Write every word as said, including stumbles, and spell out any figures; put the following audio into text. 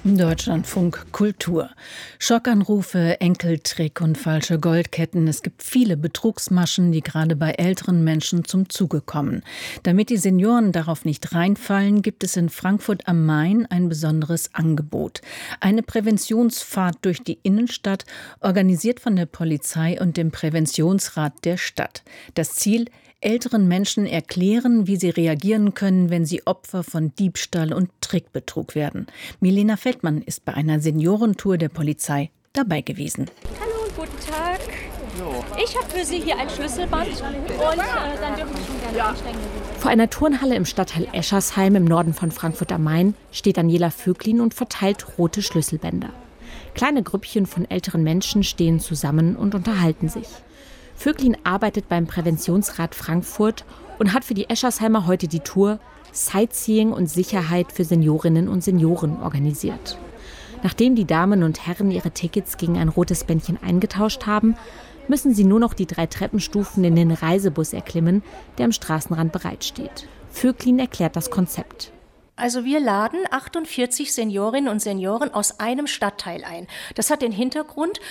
Deutschlandfunk Kultur. Schockanrufe, Enkeltrick und falsche Goldketten. Es gibt viele Betrugsmaschen, die gerade bei älteren Menschen zum Zuge kommen. Damit die Senioren darauf nicht reinfallen, gibt es in Frankfurt am Main ein besonderes Angebot. Eine Präventionsfahrt durch die Innenstadt, organisiert von der Polizei und dem Präventionsrat der Stadt. Das Ziel: älteren Menschen erklären, wie sie reagieren können, wenn sie Opfer von Diebstahl und Trickbetrug werden. Milena Feldmann ist bei einer Seniorentour der Polizei dabei gewesen. Hallo und guten Tag. Ich habe für Sie hier ein Schlüsselband und äh, dann dürfen Sie schon gerne einsteigen. Vor einer Turnhalle im Stadtteil Eschersheim im Norden von Frankfurt am Main steht Daniela Vöglin und verteilt rote Schlüsselbänder. Kleine Grüppchen von älteren Menschen stehen zusammen und unterhalten sich. Vöglin arbeitet beim Präventionsrat Frankfurt und hat für die Eschersheimer heute die Tour Sightseeing und Sicherheit für Seniorinnen und Senioren organisiert. Nachdem die Damen und Herren ihre Tickets gegen ein rotes Bändchen eingetauscht haben, müssen sie nur noch die drei Treppenstufen in den Reisebus erklimmen, der am Straßenrand bereitsteht. Vöglin erklärt das Konzept. Also wir laden achtundvierzig Seniorinnen und Senioren aus einem Stadtteil ein. Das hat den Hintergrund,